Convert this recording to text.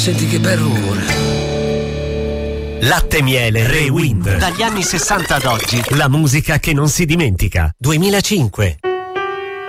Senti che bel rumore. Latte Miele Rewind. Dagli anni 60 ad oggi, la musica che non si dimentica. 2005.